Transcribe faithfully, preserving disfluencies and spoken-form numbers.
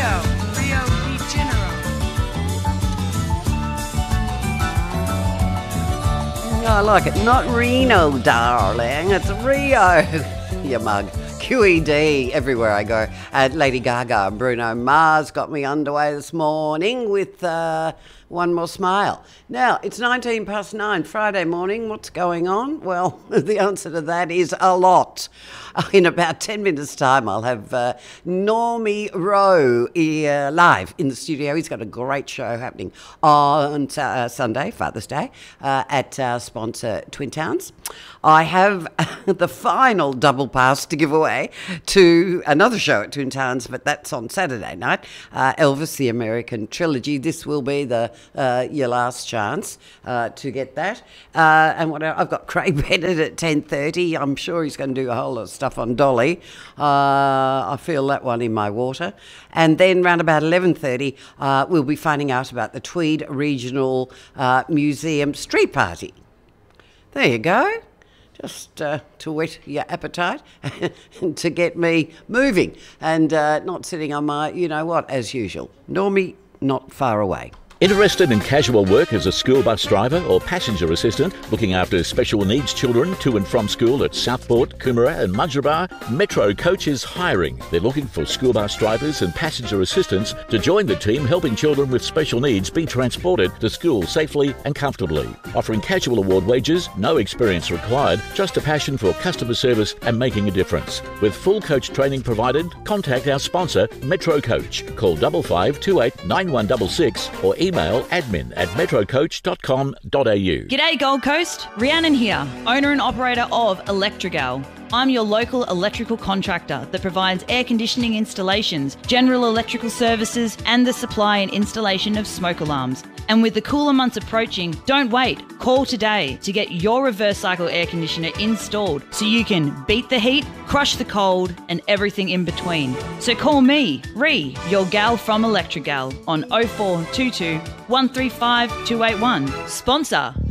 Rio, Rio de Janeiro. I like it. Not Reno, darling. It's Rio. You mug. Q E D everywhere I go. Uh, Lady Gaga and Bruno Mars got me underway this morning with uh, One More Smile. Now, it's nineteen past nine, Friday morning. What's going on? Well, the answer to that is a lot. In about ten minutes' time, I'll have uh, Normie Rowe uh, live in the studio. He's got a great show happening on uh, Sunday, Father's Day, uh, at our sponsor, Twin Towns. I have the final double pass to give away to another show at Twin Towns, but that's on Saturday night, uh, Elvis, the American Trilogy. This will be the uh, your last chance uh, to get that. Uh, and what I've got Craig Bennett at ten thirty. I'm sure he's going to do a whole lot of stuff on Dolly. Uh, I feel that one in my water. And then round about eleven thirty, uh, we'll be finding out about the Tweed Regional uh, Museum Street Party. There you go. Just uh, to whet your appetite and to get me moving and uh, not sitting on my, you know what, as usual. Normie, not far away. Interested in casual work as a school bus driver or passenger assistant, looking after special needs children to and from school at Southport, Coomera and Mudgeeraba? Metro Coach is hiring. They're looking for school bus drivers and passenger assistants to join the team helping children with special needs be transported to school safely and comfortably. Offering casual award wages, no experience required, just a passion for customer service and making a difference. With full coach training provided, contact our sponsor, Metro Coach. Call five five two eight nine one six six or email admin at metrocoach dot com dot a u. G'day Gold Coast, Rhiannon here, owner and operator of Electrigal. I'm your local electrical contractor that provides air conditioning installations, general electrical services and the supply and installation of smoke alarms. And with the cooler months approaching, don't wait. Call today to get your reverse cycle air conditioner installed so you can beat the heat, crush the cold and everything in between. So call me, Ree, your gal from Electrigal on oh four two two, one three five, two eight one. Sponsor